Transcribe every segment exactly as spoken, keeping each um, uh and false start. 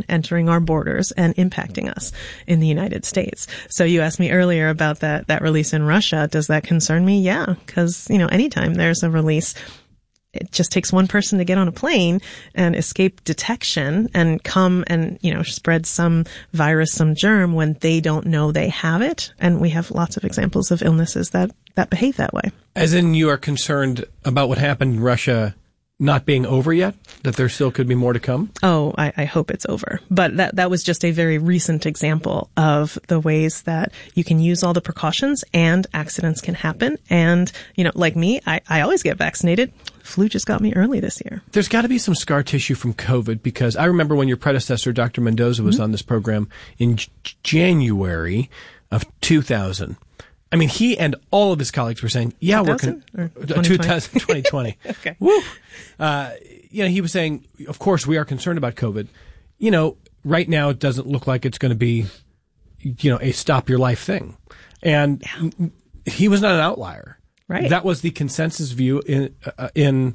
infection entering our borders and impacting us in the United States. So you asked me earlier about that, that release in Russia. Does that concern me? Yeah, because, you know, anytime there's a release, it just takes one person to get on a plane and escape detection and come and, you know, spread some virus, some germ when they don't know they have it. And we have lots of examples of illnesses that, that behave that way. As in, you are concerned about what happened in Russia not being over yet? That there still could be more to come? Oh, I, I hope it's over. But that, that was just a very recent example of the ways that you can use all the precautions and accidents can happen. And, you know, like me, I, I always get vaccinated. Flu just got me early this year. There's got to be some scar tissue from COVID, because I remember when your predecessor, Doctor Mendoza, was mm-hmm. on this program in J- January of two thousand. I mean, he and all of his colleagues were saying, yeah, we're con- twenty twenty. Okay. Woo. Uh, you know, he was saying, of course, we are concerned about COVID. You know, right now it doesn't look like it's going to be, you know, a stop your life thing. And yeah. he was not an outlier. Right. That was the consensus view in, uh, in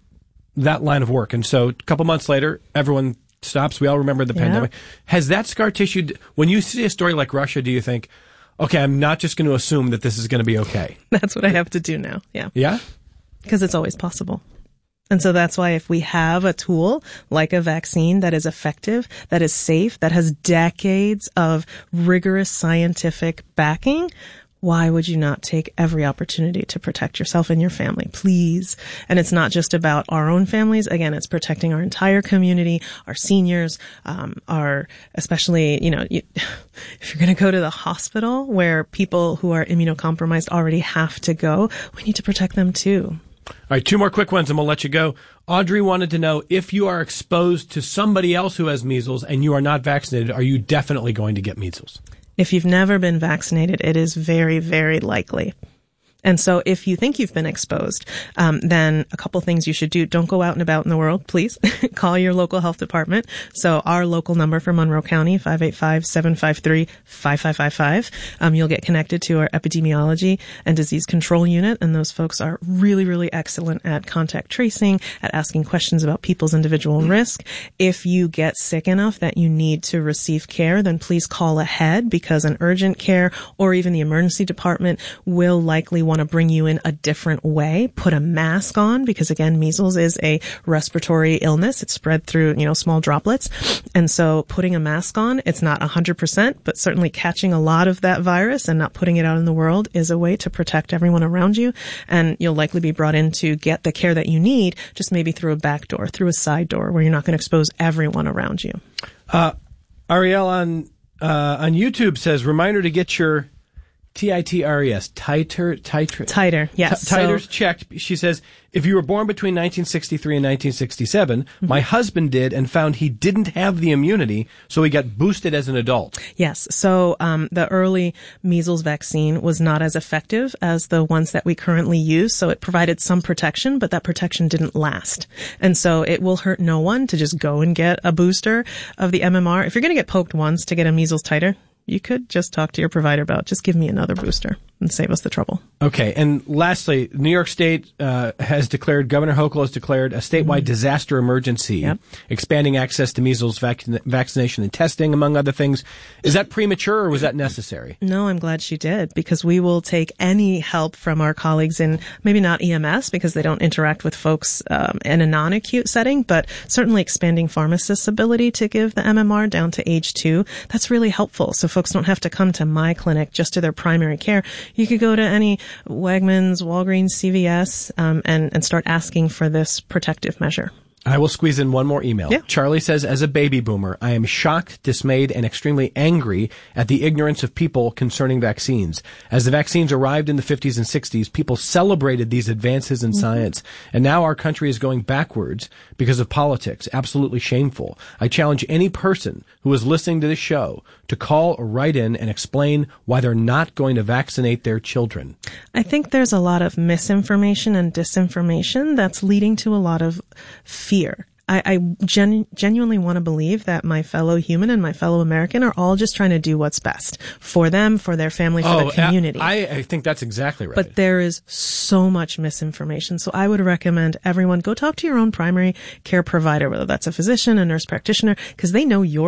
that line of work. And so a couple months later, everyone stops. We all remember the yeah. pandemic. Has that scar tissue, when you see a story like Russia, do you think, okay, I'm not just going to assume that this is going to be okay? That's what I have to do now. Yeah. Yeah? Because it's always possible. And so that's why if we have a tool like a vaccine that is effective, that is safe, that has decades of rigorous scientific backing, why would you not take every opportunity to protect yourself and your family, please? And it's not just about our own families. Again, it's protecting our entire community, our seniors, um, our, especially, you know, you, if you're going to go to the hospital where people who are immunocompromised already have to go, we need to protect them too. All right, two more quick ones and we'll let you go. Audrey wanted to know, if you are exposed to somebody else who has measles and you are not vaccinated, are you definitely going to get measles? If you've never been vaccinated, it is very, very likely. And so if you think you've been exposed, um, then a couple things you should do. Don't go out and about in the world, please. Call your local health department. So our local number for Monroe County, five eight five, seven five three, five five five five. Um, you'll get connected to our epidemiology and disease control unit. And those folks are really, really excellent at contact tracing, at asking questions about people's individual risk. If you get sick enough that you need to receive care, then please call ahead, because an urgent care or even the emergency department will likely want to bring you in a different way. Put a mask on, because again, measles is a respiratory illness. It's spread through, you know, small droplets. And so putting a mask on, it's not one hundred percent, but certainly catching a lot of that virus and not putting it out in the world is a way to protect everyone around you. And you'll likely be brought in to get the care that you need, just maybe through a back door, through a side door, where you're not going to expose everyone around you. Uh, Ariel on, uh, on YouTube says, reminder to get your T I T R E S, titer, titer. Titer, yes. T- titers so, checked. She says, if you were born between nineteen sixty-three and nineteen sixty-seven, mm-hmm. my husband did and found he didn't have the immunity, so he got boosted as an adult. Yes. So um, the early measles vaccine was not as effective as the ones that we currently use. So it provided some protection, but that protection didn't last. And so it will hurt no one to just go and get a booster of the M M R. If you're going to get poked once to get a measles titer, you could just talk to your provider about, just give me another booster and save us the trouble. Okay. And lastly, New York State uh, has declared, Governor Hochul has declared a statewide mm-hmm. disaster emergency, yep. expanding access to measles vac- vaccination and testing, among other things. Is that premature or was that necessary? No, I'm glad she did, because we will take any help from our colleagues in, maybe not E M S because they don't interact with folks um, in a non-acute setting, but certainly expanding pharmacists' ability to give the M M R down to age two. That's really helpful. So folks don't have to come to my clinic just to their primary care. You could go to any Wegmans, Walgreens, C V S, um, and, and start asking for this protective measure. I will squeeze in one more email. Yeah. Charlie says, as a baby boomer, I am shocked, dismayed, and extremely angry at the ignorance of people concerning vaccines. As the vaccines arrived in the fifties and sixties, people celebrated these advances in mm-hmm. science. And now our country is going backwards because of politics. Absolutely shameful. I challenge any person who is listening to this show to call or write in and explain why they're not going to vaccinate their children. I think there's a lot of misinformation and disinformation that's leading to a lot of fear. I, I gen- genuinely want to believe that my fellow human and my fellow American are all just trying to do what's best for them, for their family, for oh, their community. I, I think that's exactly right. But there is so much misinformation. So I would recommend everyone go talk to your own primary care provider, whether that's a physician, a nurse practitioner, because they know your